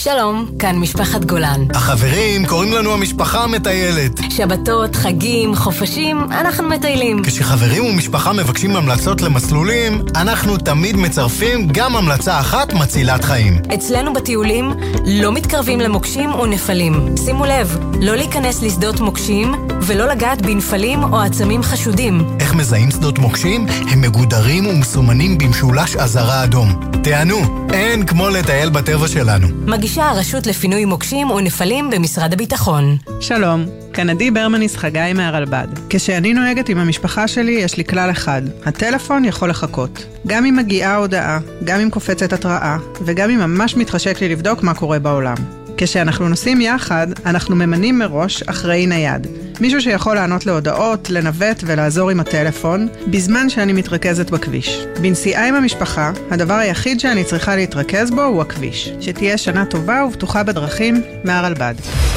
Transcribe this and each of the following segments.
שלום, כאן משפחת גולן. החברים קוראים לנו המשפחה המטיילת. שבתות, חגים, חופשים, אנחנו מטיילים. כשחברים ומשפחה מבקשים המלצות למסלולים, אנחנו תמיד מצרפים גם המלצה אחת מצילת חיים. אצלנו בטיולים לא מתקרבים למוקשים ונפלים. שימו לב, לא להיכנס לשדות מוקשים ולא לגעת בנפלים או עצמים חשודים. איך מזהים שדות מוקשים? הם מגודרים ומסומנים במשולש אזהרה אדום. תענו, אין כמו לטייל בטבע שלנו. מגישה הרשות לפינוי מוקשים ונפלים במשרד הביטחון. שלום, כאן עדי ברמניס חגי מהרלב"ד. כשאני נוהגת עם המשפחה שלי יש לי כלל אחד, הטלפון יכול לחכות. גם אם מגיעה הודעה, גם אם קופצת התראה, וגם אם ממש מתחשק לי לבדוק מה קורה בעולם. כשאנחנו נוסעים יחד, אנחנו ממנים מראש אחראי נייד. מישהו שיכול לענות להודעות, לנווט ולעזור עם הטלפון, בזמן שאני מתרכזת בכביש. בנסיעה עם המשפחה, הדבר היחיד שאני צריכה להתרכז בו הוא הכביש. שתהיה שנה טובה ובטוחה בדרכים, מהרלב"ד.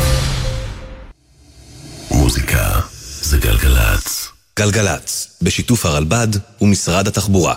מוזיקה זה גלגלץ. גלגלץ, בשיתוף הרלב"ד ומשרד התחבורה.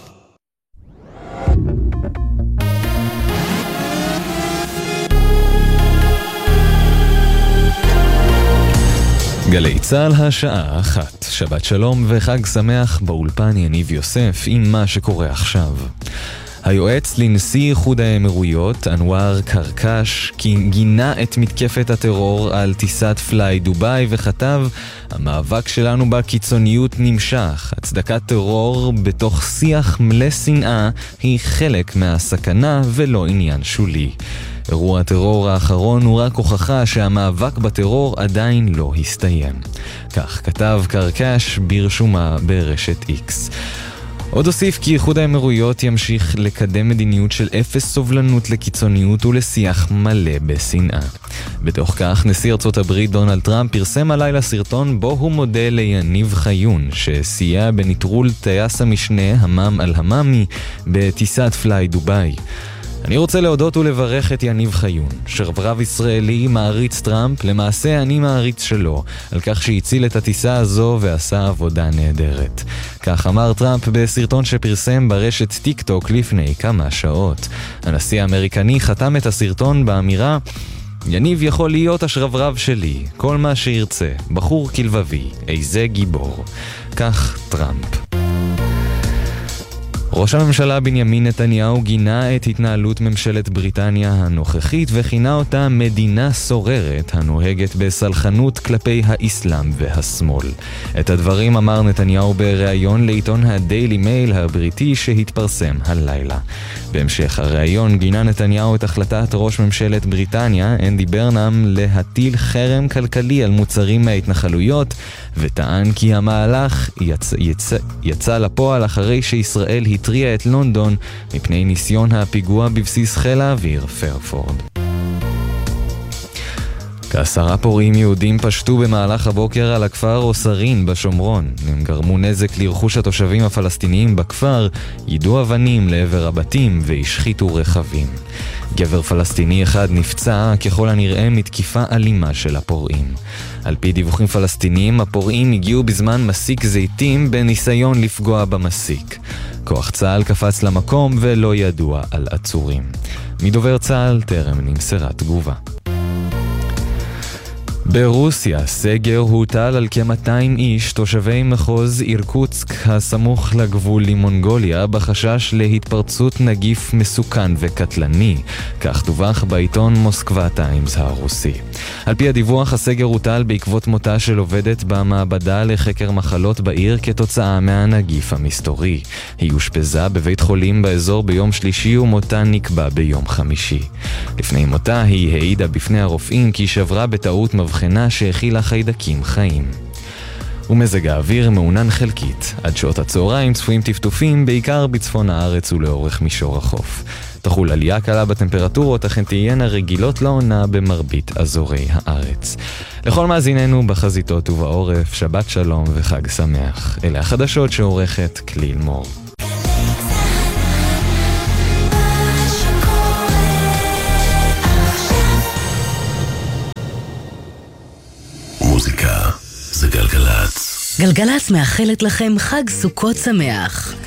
גלי צהל השעה 1, שבת שלום וחג שמח, באולפן יניב יוסף עם מה שקורה עכשיו. היועץ לנשיא איחוד האמירויות, אנואר קרקש, גינה את מתקפת הטרור על טיסת פליי דוביי וכתב, המאבק שלנו בקיצוניות נמשך. הצדקת טרור בתוך שיח מלא שנאה היא חלק מהסכנה ולא עניין שולי. אירוע הטרור האחרון הוא רק הוכחה שהמאבק בטרור עדיין לא הסתיים. כך כתב קרקש ברשומה ברשת X. עוד הוסיף כי איחוד האמירויות ימשיך לקדם מדיניות של אפס סובלנות לקיצוניות ולשיח מלא בשנאה. בתוך כך, נשיא ארצות הברית דונלד טראמפ פרסם הלילה סרטון בו הוא מודה ליניב חיון, שסייע בנטרול טייס המשנה המם על הממי בטיסת פליי דוביי. אני רוצה להודות ולברך את יניב חיון, שרברב ישראלי מעריץ טראמפ, למעשה אני מעריץ שלו, על כך שהציל את הטיסה הזו ועשה עבודה נהדרת. כך אמר טראמפ בסרטון שפרסם ברשת טיק טוק לפני כמה שעות. הנשיא האמריקני חתם את הסרטון באמירה, יניב יכול להיות השרברב שלי, כל מה שירצה, בחור כלבבי, איזה גיבור. כך טראמפ. ראש הממשלה בנימין נתניהו גינה את התנהלות ממשלת בריטניה הנוכחית וכינה אותה מדינה סוררת הנוהגת בסלחנות כלפי האסלאם והשמאל. את הדברים אמר נתניהו בריאיון לעיתון הדיילי מייל הבריטי שהתפרסם הלילה. בהמשך הריאיון גינה נתניהו את החלטת ראש ממשלת בריטניה אנדי ברנאם להטיל חרם כלכלי על מוצרים מההתנחלויות וטען כי המהלך יצא לפועל אחרי שישראל התריעה את לונדון מפני ניסיון הפיגוע בבסיס חיל האוויר פרפורד. כ10 פורעים יהודים פשטו במהלך הבוקר על הכפר אוסרין בשומרון. הם גרמו נזק לרכוש התושבים הפלסטיניים בכפר, יידו אבנים לעבר הבתים והשחיתו רכבים. גבר פלסטיני אחד נפצע ככל הנראה מתקיפה אלימה של הפורעים. על פי דיווחים פלסטיניים, הפורעים הגיעו בזמן מסיק זיתים בניסיון לפגוע במסיק. כוח צה"ל קפץ למקום ולא ידוע על עצורים. מדובר צה"ל טרם נמסרה תגובה. ברוסיה סגר הוטל על כ-200 איש תושבי מחוז אירקוטסק הסמוך לגבול למונגוליה בחשש להתפרצות נגיף מסוכן וקטלני, כך דווח בעיתון מוסקבה טיימס הרוסי. על פי הדיווח, הסגר הוטל בעקבות מותה של עובדת במעבדה לחקר מחלות בעיר כתוצאה מהנגיף המסתורי. היא אושפזה בבית חולים באזור ביום שלישי ומותה נקבע ביום חמישי. לפני מותה היא העידה בפני הרופאים כי שברה בטעות מבחנה שהכילה חיידקים חיים. ומזג האוויר מעונן חלקית. עד שעות הצהריים צפויים טפטופים בעיקר בצפון הארץ ולאורך מישור החוף. תחול עלייה קלה בטמפרטורות, אך הן תהיינה רגילות לעונה במרבית אזורי הארץ. לכל מאזיננו בחזיתות ובעורף, שבת שלום וחג שמח. אלה החדשות שעורכת כליל מור. מוזיקה זה גלגלץ. גלגלץ מאחלת לכם חג סוכות שמח.